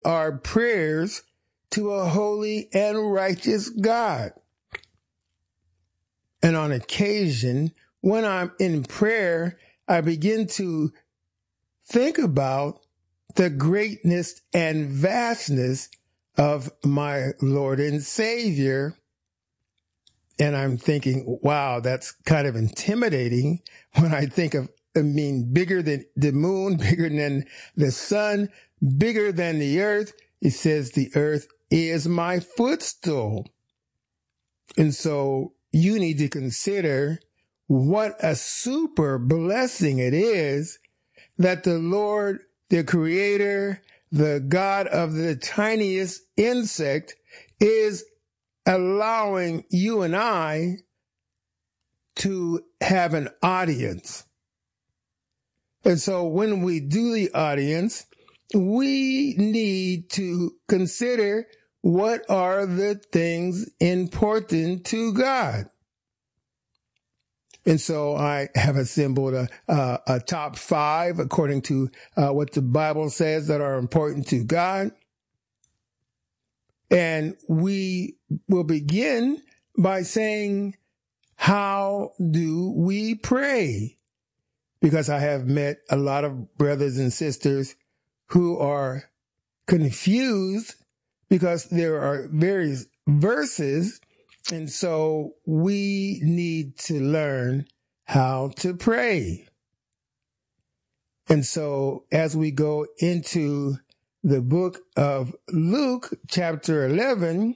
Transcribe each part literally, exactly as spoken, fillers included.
our prayers to a holy and righteous God. And on occasion, when I'm in prayer, I begin to think about the greatness and vastness of my Lord and Savior. And I'm thinking, wow, that's kind of intimidating when I think of, I mean, bigger than the moon, bigger than the sun, bigger than the earth. It says the earth is my footstool. And so you need to consider what a super blessing it is that the Lord, the Creator, the God of the tiniest insect, is allowing you and I to have an audience. And so when we do the audience, we need to consider what are the things important to God. And so I have assembled a, a, a top five according to uh, what the Bible says that are important to God. And we will begin by saying, how do we pray? Because I have met a lot of brothers and sisters who are confused because there are various verses. And so we need to learn how to pray. And so as we go into the book of Luke, chapter eleven,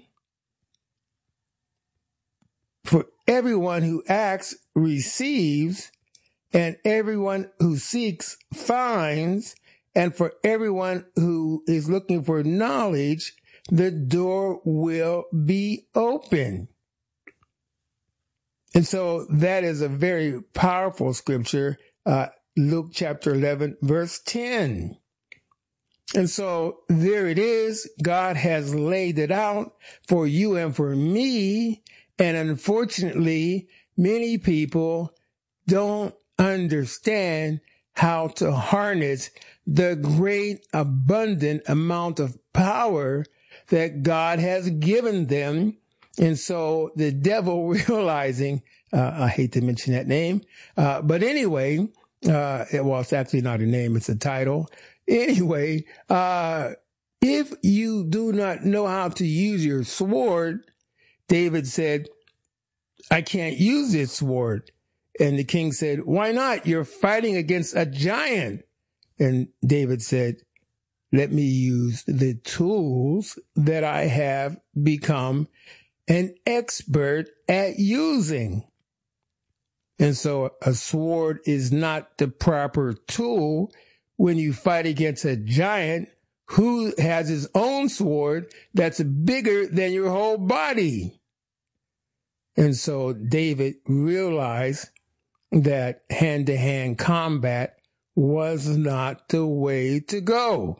for everyone who asks receives, and everyone who seeks finds, and for everyone who is looking for knowledge, the door will be open. And so that is a very powerful scripture, uh, Luke chapter eleven, verse ten. And so there it is. God has laid it out for you and for me. And unfortunately, many people don't understand how to harness the great abundant amount of power that God has given them. And so the devil realizing, uh, I hate to mention that name, uh, but anyway, uh, well, it's actually not a name, it's a title. Anyway, uh, if you do not know how to use your sword, David said, I can't use this sword. And the king said, why not? You're fighting against a giant. And David said, let me use the tools that I have become an expert at using. And so a sword is not the proper tool when you fight against a giant who has his own sword that's bigger than your whole body. And so David realized that hand-to-hand combat was not the way to go.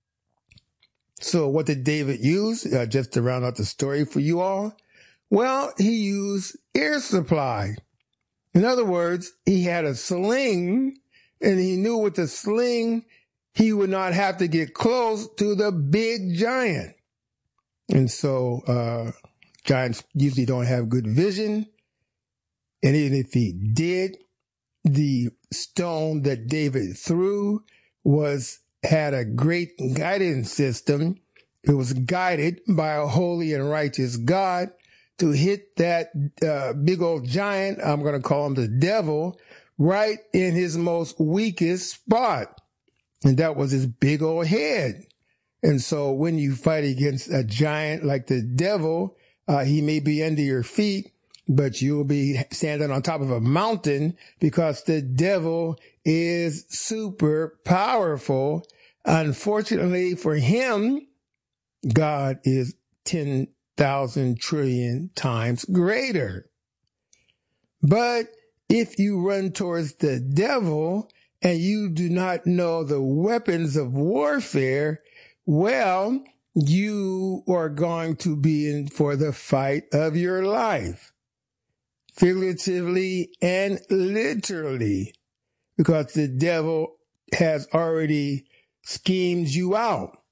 So what did David use? Uh, just to round out the story for you all. Well, he used air supply. In other words, he had a sling, and he knew with the sling, he would not have to get close to the big giant. And so, uh, giants usually don't have good vision. And even if he did, the stone that David threw was, had a great guidance system. It was guided by a holy and righteous God to hit that uh, big old giant, I'm going to call him the devil, right in his most weakest spot. And that was his big old head. And so when you fight against a giant like the devil, uh, he may be under your feet, but you'll be standing on top of a mountain because the devil is super powerful. Unfortunately for him, God is ten thousand trillion times greater. But if you run towards the devil and you do not know the weapons of warfare, well, you are going to be in for the fight of your life, figuratively and literally, because the devil has already schemed you out.